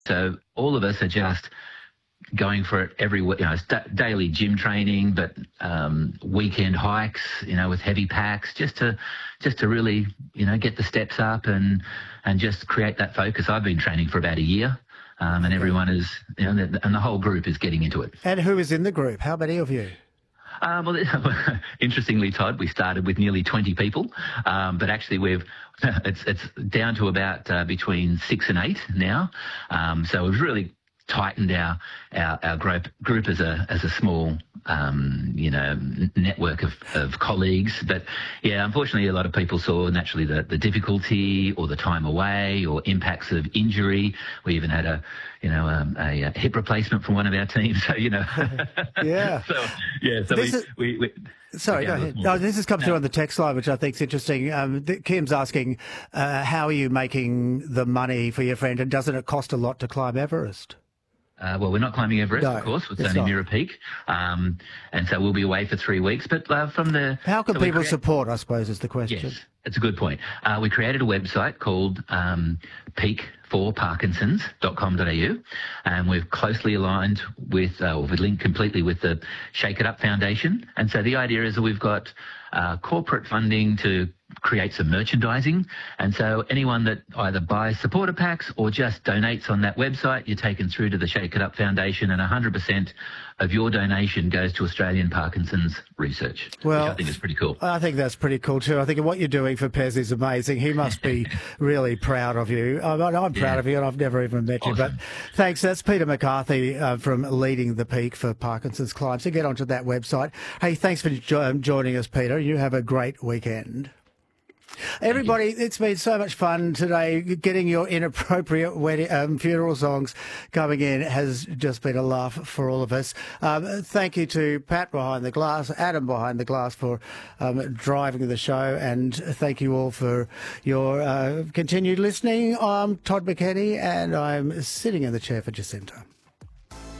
So all of us are just going for it every week, daily gym training, but weekend hikes, with heavy packs, just to really, get the steps up and just create that focus. I've been training for about a year, and everyone is, and the whole group is getting into it. And who is in the group? How many of you? Well, interestingly, Todd, we started with nearly 20 people, but actually it's down to about between 6 and 8 now. So we've really tightened our group as a small network of colleagues. But yeah, unfortunately, a lot of people saw naturally the difficulty or the time away or impacts of injury. We even had a hip replacement from one of our teams. So yeah. Sorry, go ahead. No, this has come through on the text line, which I think is interesting. Kim's asking, how are you making the money for your friend, and doesn't it cost a lot to climb Everest? Well, we're not climbing Everest, of course. It's only Mira Peak. And so we'll be away for 3 weeks. But how can people support, I suppose, is the question. Yes, it's a good point. We created a website called peakforparkinsons.com.au, and we've closely aligned with, we've linked completely with the Shake It Up Foundation. And so the idea is that we've got corporate funding to create some merchandising, and so anyone that either buys supporter packs or just donates on that website, you're taken through to the Shake It Up Foundation, and 100% of your donation goes to Australian Parkinson's research, which I think is pretty cool. I think that's pretty cool too. I think what you're doing for Pez is amazing. He must be really proud of you. I'm proud of you, and I've never even met you, but thanks. That's Peter McCarthy from Leading the Peak for Parkinson's Climb. So get onto that website. Hey, thanks for joining us, Peter. You have a great weekend. Everybody, it's been so much fun today. Getting your inappropriate wedding, funeral songs coming in has just been a laugh for all of us. Thank you to Pat behind the glass, Adam behind the glass for driving the show, and thank you all for your continued listening. I'm Todd McKenney, and I'm sitting in the chair for Jacinta.